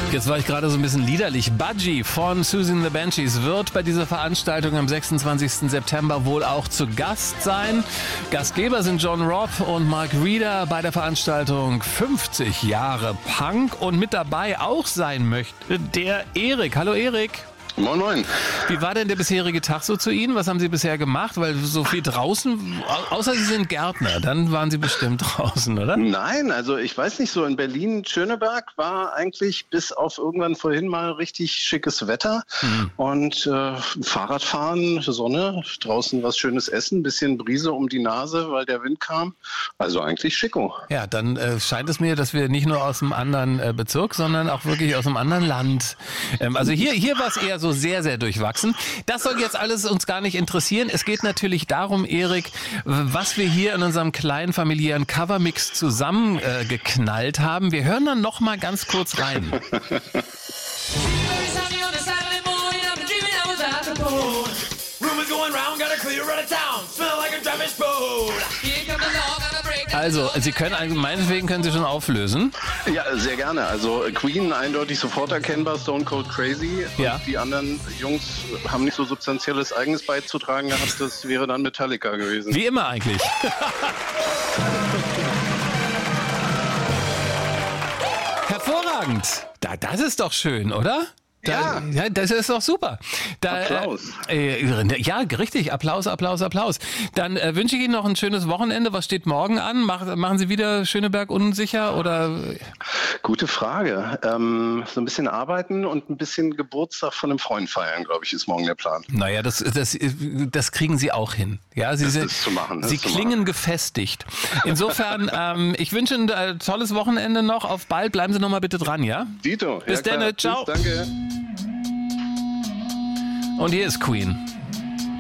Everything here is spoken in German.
Jetzt war ich gerade so ein bisschen liederlich. Budgie von Siouxsie and the Banshees wird bei dieser Veranstaltung am 26. September wohl auch zu Gast sein. Gastgeber sind John Robb und Mark Reeder bei der Veranstaltung 50 Jahre Punk. Und mit dabei auch sein möchte der Erik. Hallo Erik. Moin, moin. Wie war denn der bisherige Tag so zu Ihnen? Was haben Sie bisher gemacht? Weil so viel draußen, außer Sie sind Gärtner, dann waren Sie bestimmt draußen, oder? Nein, also ich weiß nicht, so in Berlin-Schöneberg war eigentlich bis auf irgendwann vorhin mal richtig schickes Wetter und Fahrradfahren, Sonne, draußen was Schönes essen, bisschen Brise um die Nase, weil der Wind kam. Also eigentlich schicko. Ja, dann scheint es mir, dass wir nicht nur aus einem anderen Bezirk, sondern auch wirklich aus einem anderen Land. Also hier war es eher so sehr, sehr durchwachsen. Das soll jetzt alles uns gar nicht interessieren. Es geht natürlich darum, Erik, was wir hier in unserem kleinen familiären Covermix zusammen geknallt haben. Wir hören dann noch mal ganz kurz rein. Also, Sie können, meinetwegen können Sie schon auflösen. Ja, sehr gerne. Also Queen eindeutig sofort erkennbar, Stone Cold Crazy. Ja. Und die anderen Jungs haben nicht so substanzielles Eigenes beizutragen gehabt. Das wäre dann Metallica gewesen. Wie immer eigentlich. Hervorragend. Das ist doch schön, oder? Ja, das ist doch super. Applaus. Ja, richtig. Applaus. Dann wünsche ich Ihnen noch ein schönes Wochenende. Was steht morgen an? Machen Sie wieder Schöneberg unsicher oder? Gute Frage. So ein bisschen arbeiten und ein bisschen Geburtstag von einem Freund feiern, glaube ich, ist morgen der Plan. Naja, das kriegen Sie auch hin. Ja, Sie klingen gefestigt. Insofern, ich wünsche ein tolles Wochenende noch. Auf bald. Bleiben Sie noch mal bitte dran, ja? Dito. Bis dann. Ciao. Tschüss, danke. Und hier ist Queen.